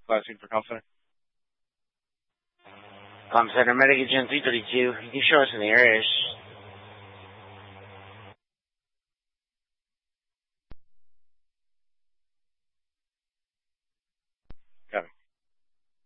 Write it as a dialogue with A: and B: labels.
A: Last scene for call center.
B: Center, Medic Agent 332. You can show us in the area.